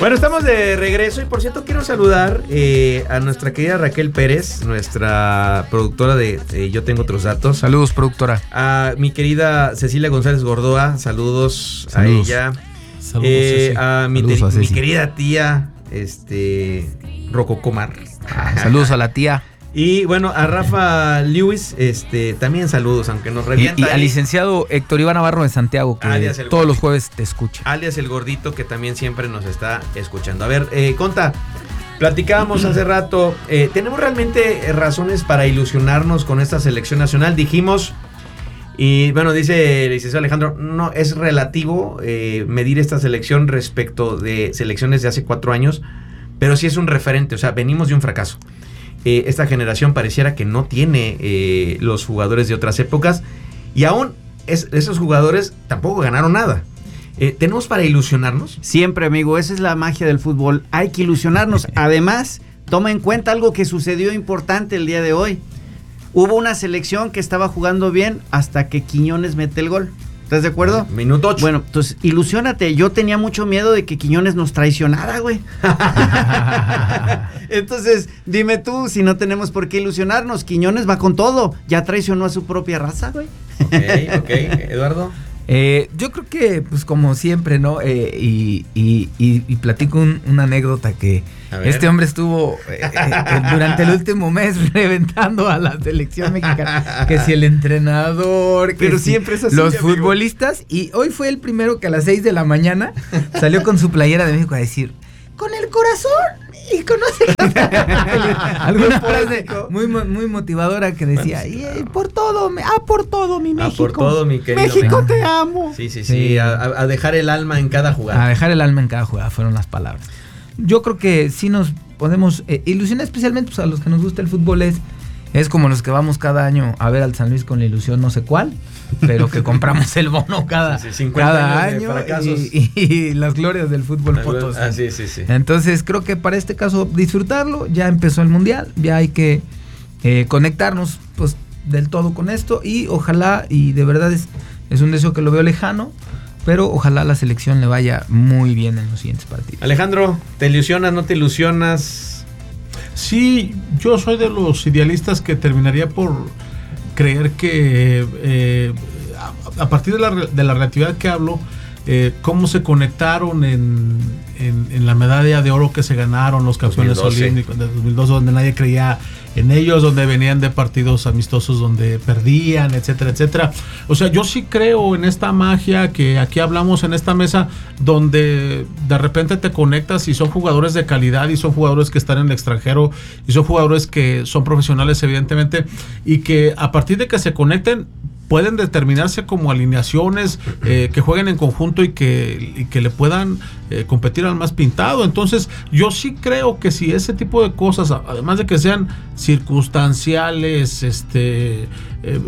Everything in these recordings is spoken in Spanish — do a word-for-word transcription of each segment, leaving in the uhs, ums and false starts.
Bueno, estamos de regreso y por cierto quiero saludar eh, a nuestra querida Raquel Pérez, nuestra productora de eh, Yo Tengo Otros Datos. Saludos, productora. A mi querida Cecilia González Gordoa, saludos, saludos. a ella. Saludos, eh, a, mi, saludos te, a mi querida tía, este, Rococomar. Ah, saludos a la tía. Y bueno, a Rafa Lewis, este, también saludos, aunque nos revienta. Y, y al licenciado Héctor Iván Navarro de Santiago, que alias todos los jueves te escucha. Alias el gordito, que también siempre nos está escuchando. A ver, eh, Conta, platicábamos hace rato, eh, ¿tenemos realmente razones para ilusionarnos con esta selección nacional? Dijimos, y bueno, dice el licenciado Alejandro, no es relativo eh, medir esta selección respecto de selecciones de hace cuatro años, pero sí es un referente, o sea, venimos de un fracaso. Eh, esta generación pareciera que no tiene eh, los jugadores de otras épocas y aún es, esos jugadores tampoco ganaron nada. Eh, ¿Tenemos para ilusionarnos? Siempre, amigo, esa es la magia del fútbol. Hay que ilusionarnos. Además, toma en cuenta algo que sucedió importante el día de hoy. Hubo una selección que estaba jugando bien hasta que Quiñones mete el gol. ¿Estás de acuerdo? Minuto ocho. Bueno, entonces, ilusiónate. Yo tenía mucho miedo de que Quiñones nos traicionara, güey. Entonces, dime tú, si no tenemos por qué ilusionarnos, Quiñones va con todo. Ya traicionó a su propia raza, güey. Ok, ok. Eduardo. Eh, yo creo que, pues como siempre, ¿no? Eh, y, y, y, y platico un, una anécdota que este hombre estuvo eh, eh, durante el último mes reventando a la selección mexicana. Que si el entrenador, que pero si siempre es así, los amigo. futbolistas. Y hoy fue el primero que a las seis de la mañana salió con su playera de México a decir, con el corazón. Y conoce alguna frase muy, muy motivadora que decía, bueno, y, y por todo, ah, por todo mi México. Ah, por todo mi querido México, México. te amo. Sí, sí, sí, sí. A, a dejar el alma en cada jugada. A dejar el alma en cada jugada, fueron las palabras. Yo creo que sí nos podemos eh, ilusionar, especialmente pues, a los que nos gusta el fútbol, es, es como los que vamos cada año a ver al San Luis con la ilusión no sé cuál, pero que compramos el bono cada, sí, sí, cada año y, y, y las glorias del fútbol Potosí. Ah, sí, sí, sí. Entonces creo que para este caso disfrutarlo, ya empezó el mundial, ya hay que eh, conectarnos pues del todo con esto y ojalá, y de verdad es, es un deseo que lo veo lejano, pero ojalá la selección le vaya muy bien en los siguientes partidos. Alejandro, ¿te ilusionas, no te ilusionas? Sí, yo soy de los idealistas que terminaría por creer que eh, a, a partir de la, de la relatividad que hablo, eh, cómo se conectaron en, en, en la medalla de oro que se ganaron los campeones olímpicos de dos mil doce, donde nadie creía en ellos, donde venían de partidos amistosos donde perdían, etcétera, etcétera. O sea, yo sí creo en esta magia que aquí hablamos en esta mesa, donde de repente te conectas y son jugadores de calidad y son jugadores que están en el extranjero y son jugadores que son profesionales evidentemente y que a partir de que se conecten pueden determinarse como alineaciones eh, que jueguen en conjunto y que, y que le puedan eh, competir al más pintado. Entonces yo sí creo que si ese tipo de cosas, además de que sean circunstanciales, este eh, eh,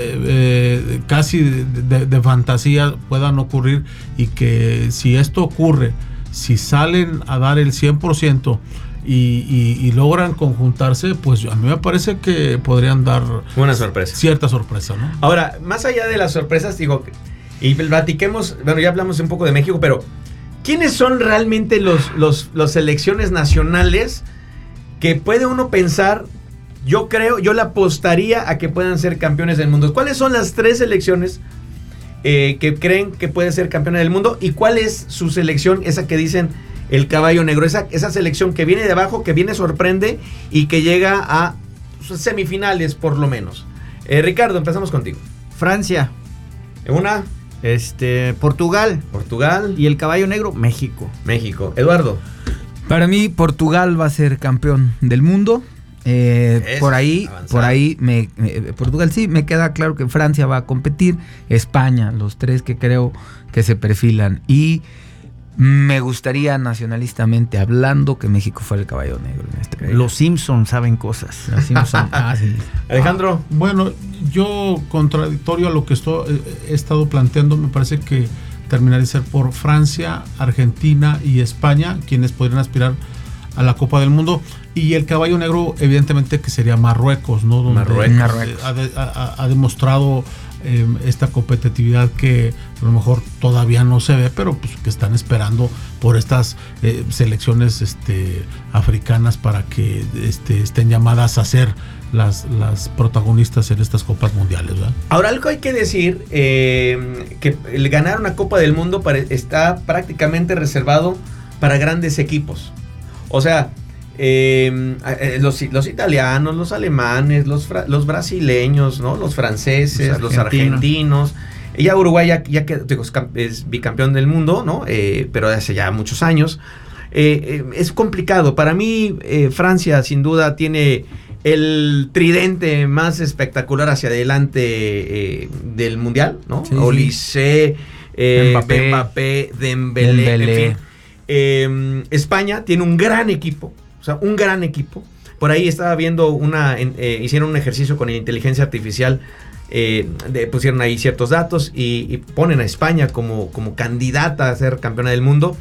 eh, casi de, de, de fantasía, puedan ocurrir, y que si esto ocurre, si salen a dar el cien por ciento Y, y, y logran conjuntarse, pues a mí me parece que podrían dar una sorpresa, cierta sorpresa, ¿no? Ahora, más allá de las sorpresas, digo, y platiquemos, bueno, ya hablamos un poco de México, pero ¿quiénes son realmente los, los, los selecciones nacionales que puede uno pensar? Yo creo, yo le apostaría a que puedan ser campeones del mundo. ¿Cuáles son las tres selecciones eh, que creen que puede ser campeona del mundo? ¿Y cuál es su selección, esa que dicen el caballo negro, esa, esa selección que viene de abajo, que viene, sorprende y que llega a semifinales por lo menos? Eh, Ricardo, empezamos contigo. Francia. Una. Este, Portugal. Portugal. Y el caballo negro, México. México. Eduardo. Para mí, Portugal va a ser campeón del mundo. Eh, por ahí, avanzado. por ahí, me, me, Portugal sí, me queda claro que Francia va a competir. España, los tres que creo que se perfilan. Y me gustaría, nacionalistamente hablando, que México fuera el caballo negro en este país. Los Simpsons saben cosas. Los Simpsons. Ah, sí. Alejandro. Ah, bueno, yo, contradictorio a lo que estoy, he estado planteando, me parece que terminaría de ser por Francia, Argentina y España, quienes podrían aspirar a la Copa del Mundo. Y el caballo negro, evidentemente, que sería Marruecos, ¿no? Donde Marruecos. Ha, de, ha, ha demostrado eh, esta competitividad que a lo mejor todavía no se ve, pero pues que están esperando por estas eh, selecciones este, africanas para que este, estén llamadas a ser las, las protagonistas en estas copas mundiales, ¿verdad? Ahora, algo hay que decir, eh, que el ganar una Copa del Mundo pare, está prácticamente reservado para grandes equipos. O sea, eh, los, los italianos, los alemanes, los, los brasileños, ¿no? Los franceses, los argentinos. Los argentinos. Ya Uruguay ya, ya que, digo, es bicampeón del mundo, ¿no? Eh, pero hace ya muchos años. Eh, eh, es complicado. Para mí, eh, Francia sin duda tiene el tridente más espectacular hacia adelante eh, del mundial, ¿no? Sí, Olise, eh, Mbappé, Mbappé, Dembélé, Dembélé. En fin. Eh, España tiene un gran equipo, o sea, un gran equipo. Por ahí estaba viendo una, eh, hicieron un ejercicio con inteligencia artificial, eh, de, pusieron ahí ciertos datos y, y ponen a España como, como candidata a ser campeona del mundo.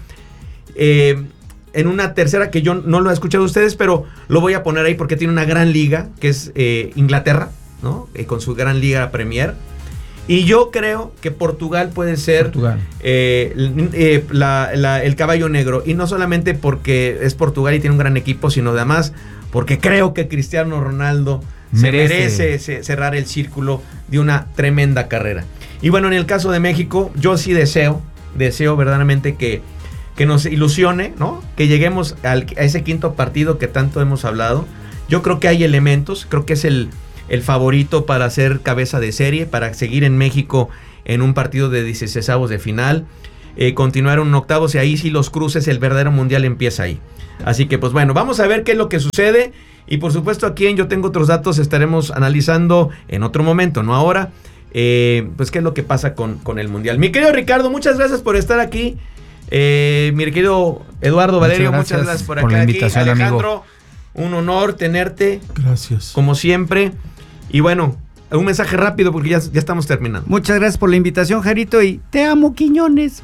Eh, en una tercera que yo no lo he escuchado de ustedes, pero lo voy a poner ahí porque tiene una gran liga, que es eh, Inglaterra, ¿no? Eh, con su gran liga Premier. Y yo creo que Portugal puede ser Portugal. Eh, eh, la, la, el caballo negro. Y no solamente porque es Portugal y tiene un gran equipo, sino además porque creo que Cristiano Ronaldo merece. se merece cerrar el círculo de una tremenda carrera. Y bueno, en el caso de México, yo sí deseo, deseo verdaderamente que, que nos ilusione, ¿no? Que lleguemos al, a ese quinto partido que tanto hemos hablado. Yo creo que hay elementos, creo que es el... el favorito para ser cabeza de serie, para seguir en México en un partido de dieciseisavos de final, eh, continuar en octavos y ahí sí los cruces, el verdadero mundial empieza ahí. Así que pues bueno, vamos a ver qué es lo que sucede y por supuesto aquí en Yo Tengo Otros Datos estaremos analizando en otro momento, no ahora, eh, pues qué es lo que pasa con, con el mundial. Mi querido Ricardo, muchas gracias por estar aquí. Eh, mi querido Eduardo Valerio, muchas gracias, muchas gracias por, por acá, la invitación, aquí. Alejandro, amigo. Un honor tenerte. Gracias. Como siempre. Y bueno, un mensaje rápido porque ya, ya estamos terminando. Muchas gracias por la invitación, Jarito, y te amo, Quiñones.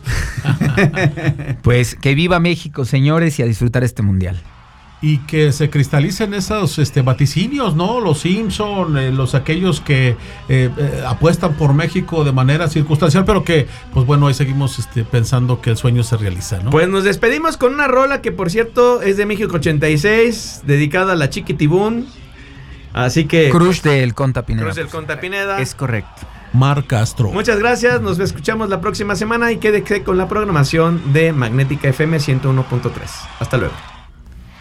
Pues que viva México, señores, y a disfrutar este mundial. Y que se cristalicen esos este, vaticinios, ¿no? Los Simpson, eh, los aquellos que eh, eh, apuestan por México de manera circunstancial, pero que, pues bueno, ahí seguimos este, pensando que el sueño se realiza, ¿no? Pues nos despedimos con una rola que, por cierto, es de México ochenta y seis, dedicada a la Chiquitibún. Así que... Cruz del Conta Pineda. Cruz del Conta Pineda. Es correcto. Mar Castro. Muchas gracias, nos escuchamos la próxima semana y quédese con la programación de Magnética F M ciento uno punto tres. Hasta luego.